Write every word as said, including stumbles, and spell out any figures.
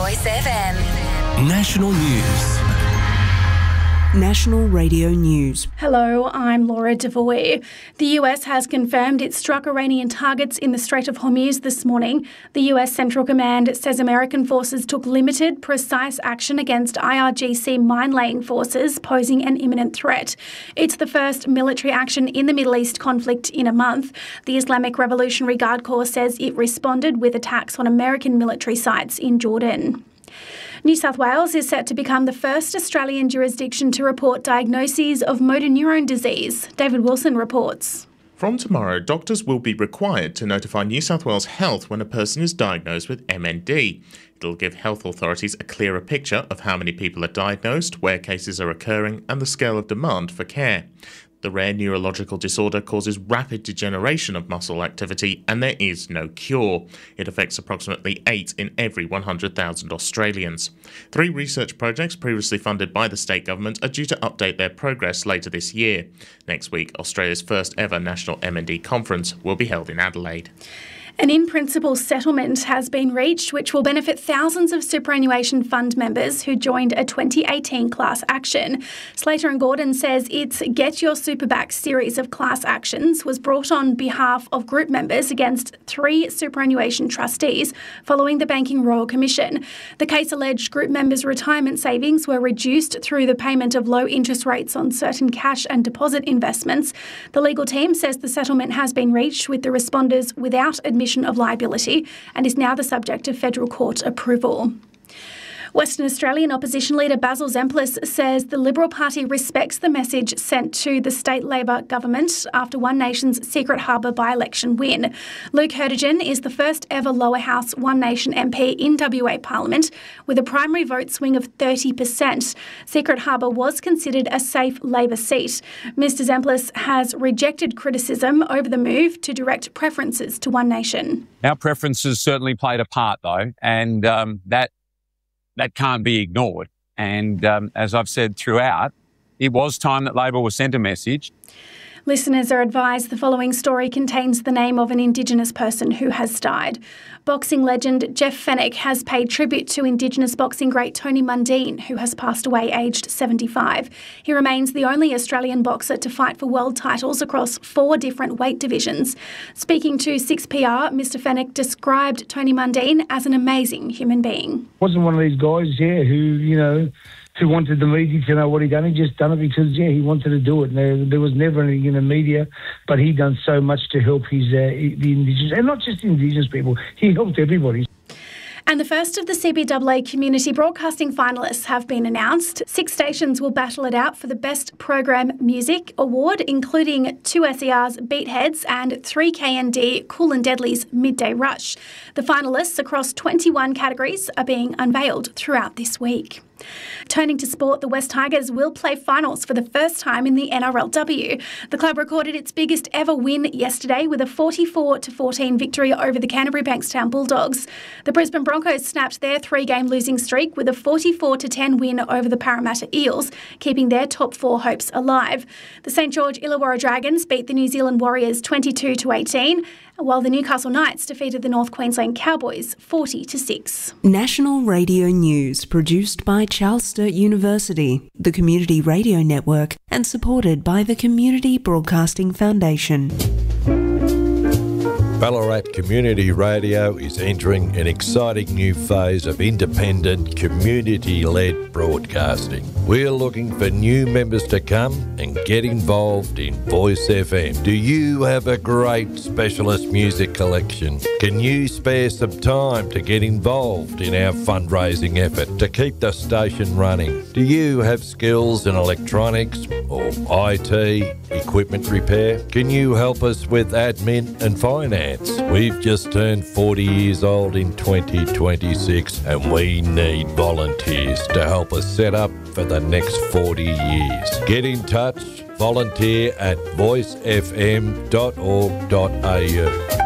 Voice F M. National News. National Radio News. Hello, I'm Laura Devoy. The U S has confirmed it struck Iranian targets in the Strait of Hormuz this morning. The U S Central Command says American forces took limited, precise action against I R G C mine-laying forces, posing an imminent threat. It's the first military action in the Middle East conflict in a month. The Islamic Revolutionary Guard Corps says it responded with attacks on American military sites in Jordan. New South Wales is set to become the first Australian jurisdiction to report diagnoses of motor neurone disease. David Wilson reports. From tomorrow, doctors will be required to notify New South Wales Health when a person is diagnosed with M N D. It'll give health authorities a clearer picture of how many people are diagnosed, where cases are occurring, and the scale of demand for care. The rare neurological disorder causes rapid degeneration of muscle activity, and there is no cure. It affects approximately eight in every one hundred thousand Australians. Three research projects previously funded by the state government are due to update their progress later this year. Next week, Australia's first ever National M N D Conference will be held in Adelaide. An in-principle settlement has been reached which will benefit thousands of superannuation fund members who joined a twenty eighteen class action. Slater and Gordon says its Get Your Superback series of class actions was brought on behalf of group members against three superannuation trustees following the Banking Royal Commission. The case alleged group members' retirement savings were reduced through the payment of low interest rates on certain cash and deposit investments. The legal team says the settlement has been reached with the responders without admission of liability and is now the subject of federal court approval. Western Australian opposition leader Basil Zempilas says the Liberal Party respects the message sent to the state Labor government after One Nation's Secret Harbour by-election win. Luke Hertigan is the first ever Lower House One Nation M P in W A Parliament with a primary vote swing of thirty percent. Secret Harbour was considered a safe Labor seat. Mister Zempilas has rejected criticism over the move to direct preferences to One Nation. Our preferences certainly played a part, though, and um, that That can't be ignored. And um, as I've said throughout, it was time that Labor was sent a message. Listeners are advised the following story contains the name of an Indigenous person who has died. Boxing legend Jeff Fenech has paid tribute to Indigenous boxing great Tony Mundine, who has passed away aged seventy-five. He remains the only Australian boxer to fight for world titles across four different weight divisions. Speaking to six P R, Mister Fenech described Tony Mundine as an amazing human being. Wasn't one of these guys, yeah, who, you know, who wanted the media to know what he'd done. He just done it because, yeah, he wanted to do it. And there, there was never any in the media, but he done so much to help his uh, the Indigenous, and not just Indigenous people. He helped everybody. And the first of the C B A A Community Broadcasting finalists have been announced. Six stations will battle it out for the Best Program Music Award, including two S E R's Beatheads and three K N D Cool and Deadly's Midday Rush. The finalists across twenty-one categories are being unveiled throughout this week. Turning to sport, the West Tigers will play finals for the first time in the N R L W. The club recorded its biggest ever win yesterday with a forty-four to fourteen victory over the Canterbury Bankstown Bulldogs. The Brisbane Broncos snapped their three-game losing streak with a forty-four to ten win over the Parramatta Eels, keeping their top four hopes alive. The St George Illawarra Dragons beat the New Zealand Warriors twenty-two to eighteen, while the Newcastle Knights defeated the North Queensland Cowboys forty to six. National Radio News, produced by Charles Sturt University, the Community Radio Network, and supported by the Community Broadcasting Foundation. Ballarat Community Radio is entering an exciting new phase of independent, community-led broadcasting. We're looking for new members to come and get involved in Voice F M. Do you have a great specialist music collection? Can you spare some time to get involved in our fundraising effort to keep the station running? Do you have skills in electronics or I T, equipment repair? Can you help us with admin and finance? We've just turned forty years old in twenty twenty-six and we need volunteers to help us set up for the next forty years. Get in touch, volunteer at voice f m dot org dot a u.